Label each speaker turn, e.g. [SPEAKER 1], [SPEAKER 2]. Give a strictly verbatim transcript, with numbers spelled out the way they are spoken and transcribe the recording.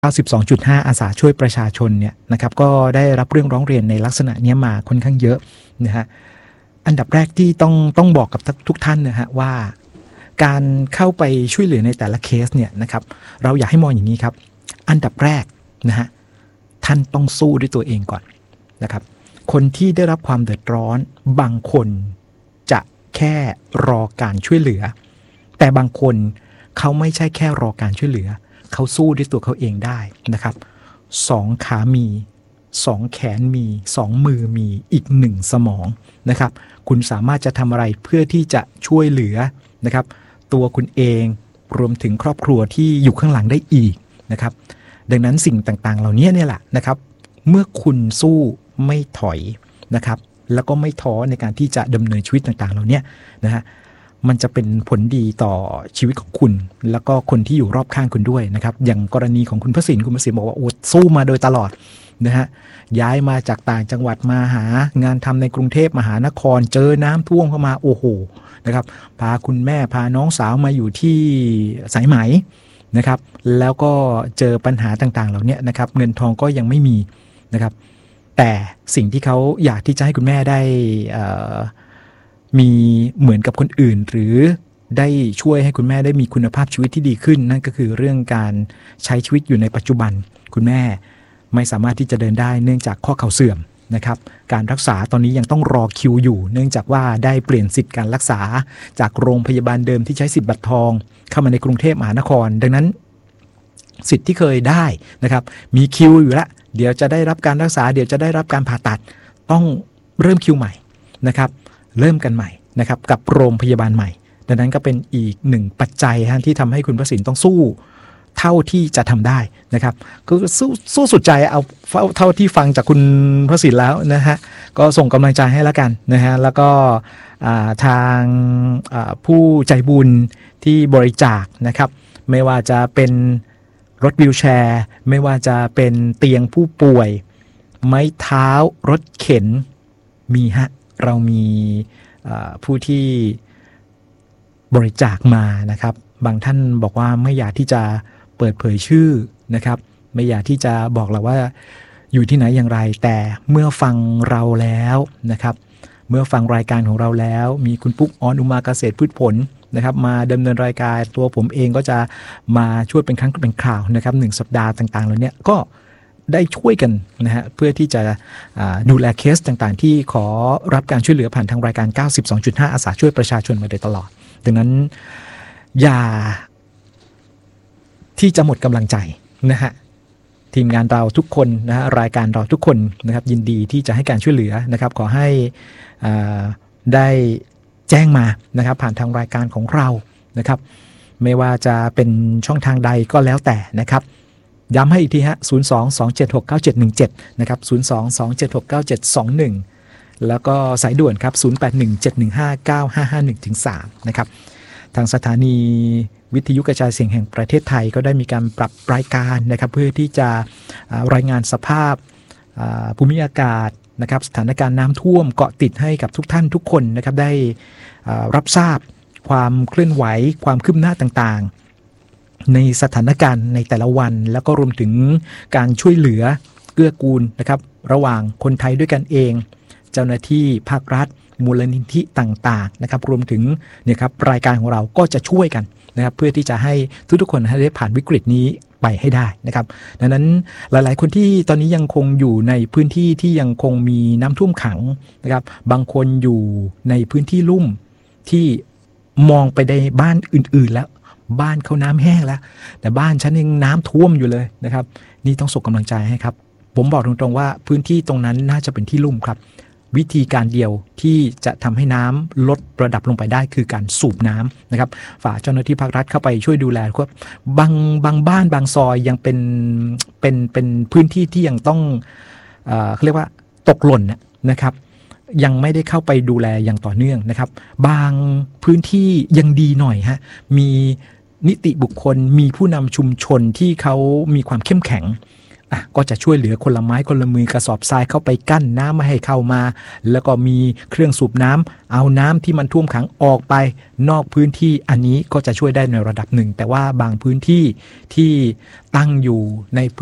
[SPEAKER 1] เก้าสิบสองจุดห้า อาสาช่วยประชาชนเนี่ยนะครับก็ได้รับเรื่องร้องเรียนในลักษณะนี้มาค่อนข้างเยอะนะฮะอันดับแรกที่ต้องต้องบอกกับทุกท่านนะฮะว่าการเข้าไปช่วยเหลือในแต่ละเคสเนี่ยนะครับเราอยากให้มองอย่างนี้ครับอันดับแรกนะฮะท่านต้องสู้ด้วยตัวเองก่อนนะครับคนที่ได้รับความเดือดร้อนบางคนจะแค่รอการช่วยเหลือแต่บางคนเขาไม่ใช่แค่รอการช่วยเหลือเขาสู้ด้วยตัวเขาเองได้นะครับสองขามีสองแขนมีสองมือมีอีกหนึ่งสมองนะครับคุณสามารถจะทำอะไรเพื่อที่จะช่วยเหลือนะครับตัวคุณเองรวมถึงครอบครัวที่อยู่ข้างหลังได้อีกนะครับดังนั้นสิ่งต่างๆเหล่านี้เนี่ยแหละนะครับเมื่อคุณสู้ไม่ถอยนะครับแล้วก็ไม่ท้อในการที่จะดำเนินชีวิตต่างๆเหล่านี้นะฮะมันจะเป็นผลดีต่อชีวิตของคุณแล้วก็คนที่อยู่รอบข้างคุณด้วยนะครับอย่างกรณีของคุณพระสินคุณพระสินบอกว่าโอ้สู้มาโดยตลอดนะฮะย้ายมาจากต่างจังหวัดมาหางานทำในกรุงเทพมหานครเจอน้ำท่วมเข้ามาโอ้โหนะครับพาคุณแม่พาน้องสาวมาอยู่ที่สายไหมนะครับแล้วก็เจอปัญหาต่างๆเหล่านี้นะครับเงินทองก็ยังไม่มีนะครับแต่สิ่งที่เขาอยากที่จะให้คุณแม่ได้มีเหมือนกับคนอื่นหรือได้ช่วยให้คุณแม่ได้มีคุณภาพชีวิตที่ดีขึ้นนั่นก็คือเรื่องการใช้ชีวิตอยู่ในปัจจุบันคุณแม่ไม่สามารถที่จะเดินได้เนื่องจากข้อเข่าเสื่อมนะครับการรักษาตอนนี้ยังต้องรอคิวอยู่เนื่องจากว่าได้เปลี่ยนสิทธิ์การรักษาจากโรงพยาบาลเดิมที่ใช้สิทธิ์บัตรทองเข้ามาในกรุงเทพมหานครดังนั้นสิทธิ์ที่เคยได้นะครับมีคิวอยู่แล้วเดี๋ยวจะได้รับการรักษาเดี๋ยวจะได้รับการผ่าตัดต้องเริ่มคิวใหม่นะครับเริ่มกันใหม่นะครับกับโรงพยาบาลใหม่ดังนั้นก็เป็นอีกหนึ่งปัจจัยที่ทำให้คุณพระสินต้องสู้เท่าที่จะทำได้นะครับคือสู้สู้สุดใจเอาเท่าที่ฟังจากคุณพระสินแล้วนะฮะก็ส่งกำลังใจให้แล้วกันนะฮะแล้วก็ทางผู้ใจบุญที่บริจาคนะครับไม่ว่าจะเป็นรถวีลแชร์ไม่ว่าจะเป็นเตียงผู้ป่วยไม้เท้ารถเข็นมีฮะเรามีผู้ที่บริจาคมานะครับบางท่านบอกว่าไม่อยากที่จะเปิดเผยชื่อนะครับไม่อยากที่จะบอกเราว่าอยู่ที่ไหนอย่างไรแต่เมื่อฟังเราแล้วนะครับเมื่อฟังรายการของเราแล้วมีคุณปุ๊กออนอุมาเกษตรพืชผลนะครับมาดำเนินรายการตัวผมเองก็จะมาช่วยเป็นครั้งเป็นคราวนะครับหนึ่งสัปดาห์ต่างๆเหล่านี้ก็ได้ช่วยกันนะฮะเพื่อที่จะดูแลเคสต่างๆที่ขอรับการช่วยเหลือผ่านทางรายการ เก้าสิบสองจุดห้า อาสาช่วยประชาชนมาโดยตลอดดังนั้นอย่าที่จะหมดกำลังใจนะฮะทีมงานเราทุกคนนะฮะรายการเราทุกคนนะครับยินดีที่จะให้การช่วยเหลือนะครับขอให้ได้แจ้งมานะครับผ่านทางรายการของเรานะครับไม่ว่าจะเป็นช่องทางใดก็แล้วแต่นะครับย้ำให้อีกทีฮะศูนย์ สอง สอง เจ็ด หก เก้า เจ็ด หนึ่ง เจ็ดนะครับศูนย์ สอง สอง เจ็ด หก เก้า เจ็ด สอง หนึ่งแล้วก็สายด่วนครับศูนย์ แปด หนึ่ง เจ็ด หนึ่ง ห้า เก้า ห้า ห้า หนึ่ง ถึง สามนะครับทางสถานีวิทยุกระจายเสียงแห่งประเทศไทยก็ได้มีการปรับรายการนะครับเพื่อที่จะรายงานสภาพภูมิอากาศนะครับสถานการณ์น้ำท่วมเกาะติดให้กับทุกท่านทุกคนนะครับได้รับทราบความเคลื่อนไหวความคืบหน้าต่างๆในสถานการณ์ในแต่ละวันแล้วก็รวมถึงการช่วยเหลือเกื้อกูลนะครับระหว่างคนไทยด้วยกันเองเจ้าหน้าที่ภาครัฐมูลนิธิต่างๆนะครับรวมถึงเนี่ยครับรายการของเราก็จะช่วยกันนะครับเพื่อที่จะให้ทุกๆคนได้ผ่านวิกฤตนี้ไปให้ได้นะครับดังนั้นหลายๆคนที่ตอนนี้ยังคงอยู่ในพื้นที่ที่ยังคงมีน้ำท่วมขังนะครับบางคนอยู่ในพื้นที่ลุ่มที่มองไปในบ้านอื่นๆแล้วบ้านเขาน้ำแห้งแล้วแต่บ้านฉันยังน้ำท่วมอยู่เลยนะครับนี่ต้องส่งกำลังใจให้ครับผมบอกตรงๆว่าพื้นที่ตรงนั้นน่าจะเป็นที่ลุ่มครับวิธีการเดียวที่จะทำให้น้ำลดระดับลงไปได้คือการสูบน้ำนะครับฝากเจ้าหน้าที่ภาครัฐเข้าไปช่วยดูแลครับบางบางบ้านบางซอยยังเป็นเป็นเป็นพื้นที่ที่ยังต้องเอ่อเขาเรียกว่าตกหล่นนะครับยังไม่ได้เข้าไปดูแลอย่างต่อเนื่องนะครับบางพื้นที่ยังดีหน่อยฮะมีนิติบุคคลมีผู้นำชุมชนที่เขามีความเข้มแข็งอ่ะก็จะช่วยเหลือคนละไม้คนละมือกระสอบทรายเข้าไปกั้นน้ำไม่ให้เข้ามาแล้วก็มีเครื่องสูบน้ำเอาน้ำที่มันท่วมขังออกไปนอกพื้นที่อันนี้ก็จะช่วยได้ในระดับหนึ่งแต่ว่าบางพื้นที่ที่ตั้งอยู่ใน